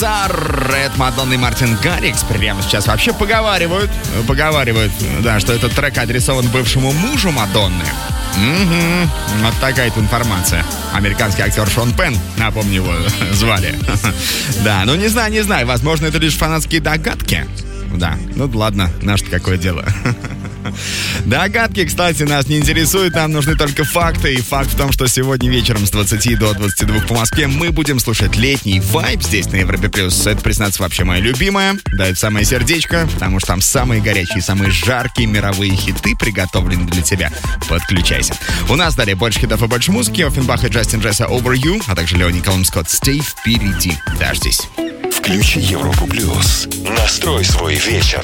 Red Madonna и Мартин Гаррикс прямо сейчас вообще поговаривают, да, что этот трек адресован бывшему мужу Мадонны. Вот такая-то информация. Американский актер Шон Пенн, напомню, его звали. Да, ну не знаю, возможно, это лишь фанатские догадки. Да, ну ладно, наше-то какое дело. Догадки, кстати, нас не интересуют, нам нужны только факты. И факт в том, что сегодня вечером с 20 до 22 по Москве мы будем слушать летний вайб здесь на Европе+. Это, признаться, вообще моя любимая. Да, это самое сердечко, потому что там самые горячие, самые жаркие мировые хиты приготовлены для тебя. Подключайся. У нас далее больше хитов и больше музыки. Оффенбах и Джастин Джесса Over You, а также Леони Колум Скотт Stay впереди. Дождись. Включи Европу+. Настрой свой вечер.